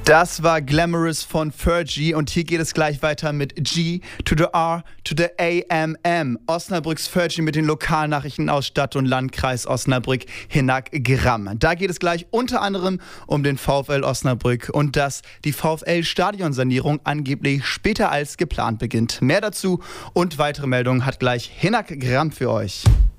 Das war Glamorous von Fergie und hier geht es gleich weiter mit G to the R to the AMM. Osnabrücks Fergie mit den Lokalnachrichten aus Stadt und Landkreis Osnabrück, Hinak Gramm. Da geht es gleich unter anderem um den VfL Osnabrück und dass die VfL-Stadionsanierung angeblich später als geplant beginnt. Mehr dazu und weitere Meldungen hat gleich Hinak Gramm für euch.